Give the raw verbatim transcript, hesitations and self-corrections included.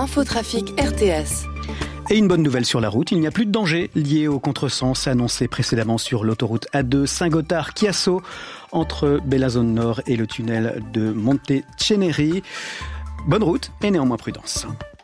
Infotrafic R T S. Et une bonne nouvelle sur la route, il n'y a plus de danger lié au contresens annoncé précédemment sur l'autoroute A deux Saint-Gothard-Chiasso entre Bella-Zone Nord et le tunnel de Monte Ceneri. Bonne route et néanmoins prudence.